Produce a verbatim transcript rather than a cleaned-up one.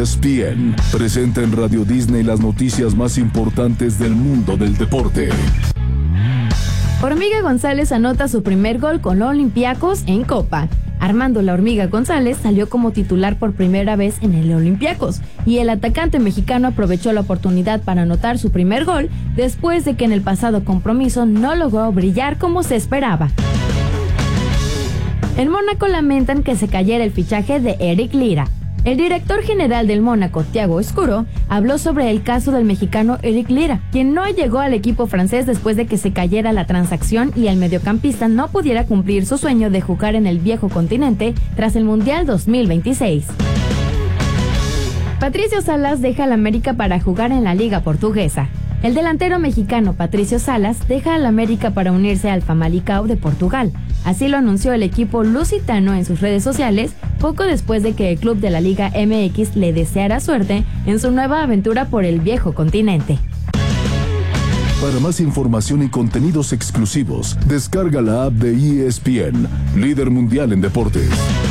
S P N presenta en Radio Disney las noticias más importantes del mundo del deporte. Hormiga González anota su primer gol con Olympiacos en Copa. Armando La Hormiga González salió como titular por primera vez en el Olympiacos y el atacante mexicano aprovechó la oportunidad para anotar su primer gol después de que en el pasado compromiso no logró brillar como se esperaba. En Mónaco lamentan que se cayera el fichaje de Eric Lira. El director general del Mónaco, Thiago Escuro, habló sobre el caso del mexicano Eric Lira, quien no llegó al equipo francés después de que se cayera la transacción y el mediocampista no pudiera cumplir su sueño de jugar en el viejo continente tras el Mundial dos mil veintiséis. Patricio Salas deja al América para jugar en la Liga Portuguesa. El delantero mexicano Patricio Salas deja al América para unirse al Famalicão de Portugal. Así lo anunció el equipo lusitano en sus redes sociales, poco después de que el club de la Liga M X le deseara suerte en su nueva aventura por el viejo continente. Para más información y contenidos exclusivos, descarga la app de E S P N, líder mundial en deportes.